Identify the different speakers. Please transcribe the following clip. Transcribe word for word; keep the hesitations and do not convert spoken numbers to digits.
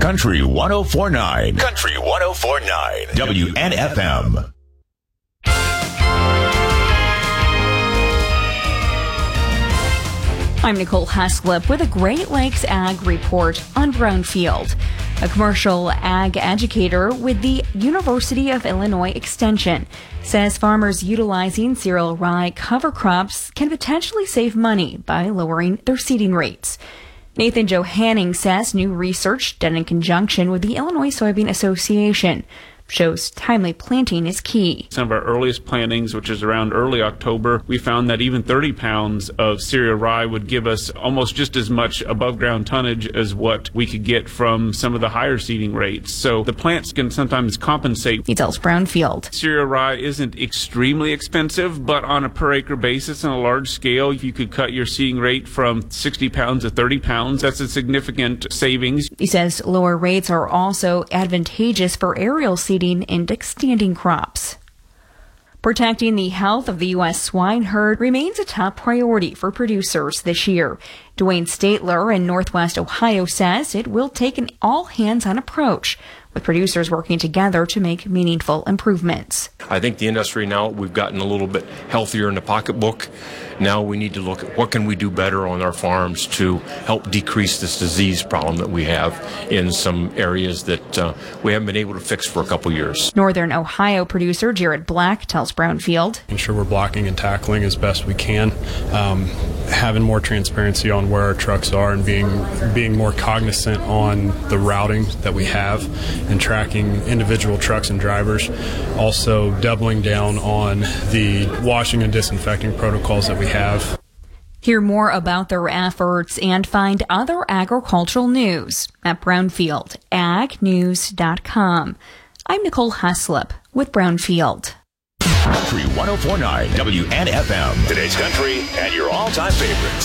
Speaker 1: Country one oh four point nine. Country one oh four point nine. W N F M.
Speaker 2: I'm Nicole Heslip with a Great Lakes Ag Report on Brownfield. A commercial ag educator with the University of Illinois Extension says farmers utilizing cereal rye cover crops can potentially save money by lowering their seeding rates. Nathan Johanning says new research done in conjunction with the Illinois Soybean Association shows timely planting is key.
Speaker 3: Some of our earliest plantings, which is around early October, we found that even thirty pounds of cereal rye would give us almost just as much above ground tonnage as what we could get from some of the higher seeding rates. So the plants can sometimes compensate.
Speaker 2: He tells Brownfield.
Speaker 3: Cereal rye isn't extremely expensive, but on a per acre basis on a large scale, if you could cut your seeding rate from sixty pounds to thirty pounds, that's a significant savings.
Speaker 2: He says lower rates are also advantageous for aerial seeding index standing crops. Protecting the health of the U S swine herd remains a top priority for producers this year. Dwayne Statler in Northwest Ohio says it will take an all-hands-on approach, with producers working together to make meaningful improvements.
Speaker 4: I think the industry now, we've gotten a little bit healthier in the pocketbook. Now we need to look at what can we do better on our farms to help decrease this disease problem that we have in some areas that uh, we haven't been able to fix for a couple years.
Speaker 2: Northern Ohio producer Jared Black tells Brownfield.
Speaker 5: Ensure we're blocking and tackling as best we can, um, having more transparency on where our trucks are and being being more cognizant on the routing that we have and tracking individual trucks and drivers. Also doubling down on the washing and disinfecting protocols that we have.
Speaker 2: Hear more about their efforts and find other agricultural news at brownfield ag news dot com. I'm Nicole Heslip with Brownfield.
Speaker 1: Country one oh four point nine W N F M. Today's country and your all-time favorites.